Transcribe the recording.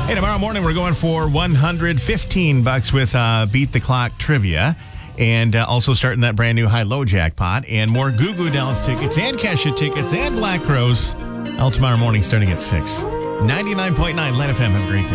Hey, tomorrow morning we're going for $115 with Beat the Clock trivia. And also starting that brand new high-low jackpot. And more Goo Goo Dolls tickets and Kesha tickets and Black Crowes. All tomorrow morning starting at 6. 99.9 Let FM. Have a great day.